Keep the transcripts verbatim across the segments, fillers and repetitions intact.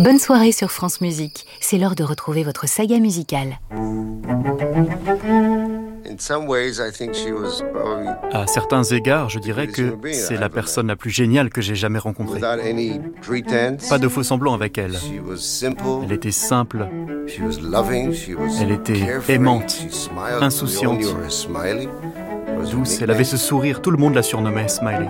Bonne soirée sur France Musique. C'est l'heure de retrouver votre saga musicale. À certains égards, je dirais que c'est la personne la plus géniale que j'ai jamais rencontrée. Pas de faux semblants avec elle. Elle était simple, elle était aimante, insouciante, douce. Elle avait ce sourire, tout le monde la surnommait Smiley.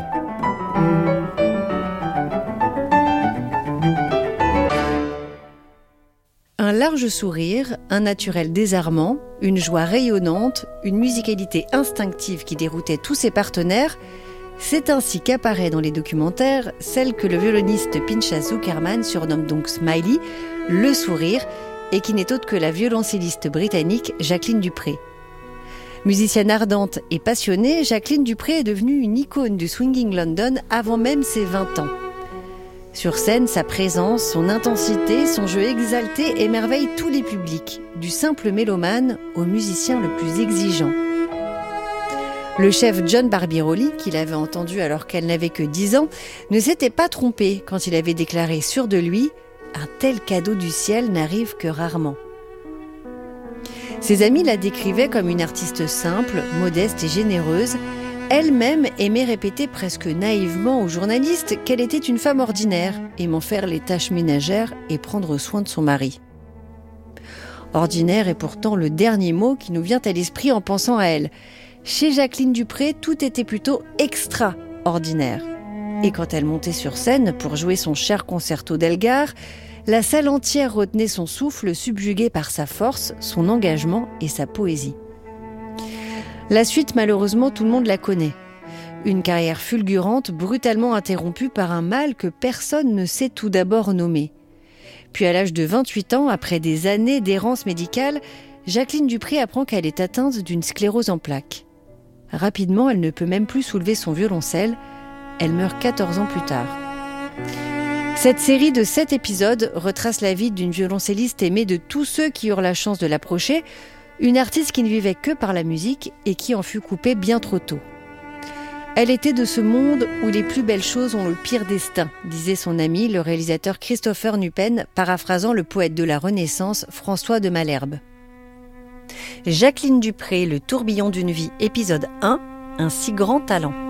Un large sourire, un naturel désarmant, une joie rayonnante, une musicalité instinctive qui déroutait tous ses partenaires, c'est ainsi qu'apparaît dans les documentaires celle que le violoniste Pinchas Zukerman surnomme donc Smiley, le sourire, et qui n'est autre que la violoncelliste britannique Jacqueline du Pré. Musicienne ardente et passionnée, Jacqueline du Pré est devenue une icône du swinging London avant même ses vingt ans. Sur scène, sa présence, son intensité, son jeu exalté émerveillent tous les publics, du simple mélomane au musicien le plus exigeant. Le chef John Barbirolli, qui l'avait entendu alors qu'elle n'avait que dix ans, ne s'était pas trompé quand il avait déclaré sûr de lui « Un tel cadeau du ciel n'arrive que rarement ». Ses amis la décrivaient comme une artiste simple, modeste et généreuse. Elle-même aimait répéter presque naïvement aux journalistes qu'elle était une femme ordinaire, aimant faire les tâches ménagères et prendre soin de son mari. Ordinaire est pourtant le dernier mot qui nous vient à l'esprit en pensant à elle. Chez Jacqueline du Pré, tout était plutôt extraordinaire. Et quand elle montait sur scène pour jouer son cher concerto d'Elgar, la salle entière retenait son souffle, subjuguée par sa force, son engagement et sa poésie. La suite, malheureusement, tout le monde la connaît. Une carrière fulgurante, brutalement interrompue par un mal que personne ne sait tout d'abord nommer. Puis à l'âge de vingt-huit ans, après des années d'errance médicale, Jacqueline du Pré apprend qu'elle est atteinte d'une sclérose en plaques. Rapidement, elle ne peut même plus soulever son violoncelle. Elle meurt quatorze ans plus tard. Cette série de sept épisodes retrace la vie d'une violoncelliste aimée de tous ceux qui eurent la chance de l'approcher, une artiste qui ne vivait que par la musique et qui en fut coupée bien trop tôt. Elle était de ce monde où les plus belles choses ont le pire destin, disait son ami, le réalisateur Christopher Nupen, paraphrasant le poète de la Renaissance, François de Malherbe. Jacqueline du Pré, Le tourbillon d'une vie, épisode un, un si grand talent.